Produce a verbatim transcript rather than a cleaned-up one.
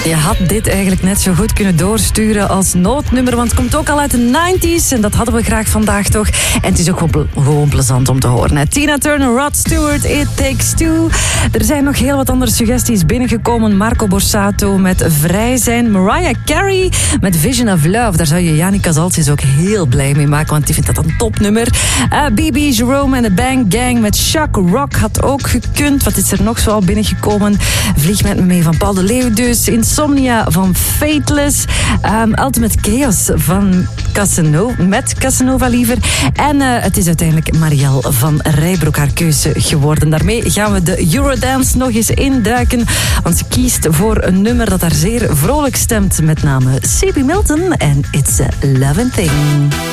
Je had dit eigenlijk net zo goed kunnen doorsturen als noodnummer, want het komt ook al uit de negentig en dat hadden we graag vandaag toch. En het is ook gewoon, gewoon plezant om te horen. Hè. Tina Turner, Rod Stewart, It Takes Two. Er zijn nog heel wat andere suggesties binnengekomen. Marco Borsato met Vrij Zijn. Mariah Carey met Vision of Love. Daar zou je Yannick Casalces ook heel blij mee maken, want die vindt dat een topnummer. Uh, B B Jerome en de Bang Gang met Shock Rock had ook gekund. Wat is er nog zo al binnengekomen? Vlieg met me mee van Paul de Leeuw dus. Insomnia van Fateless. Um, Ultimate Chaos van Casanova, met Casanova liever. En uh, het is uiteindelijk Marielle van Rijbroek haar keuze geworden. Daarmee gaan we de Eurodance nog eens induiken. Want ze kiest voor een nummer dat haar zeer vrolijk stemt. Met name C B Milton en It's a Lovin' Thing.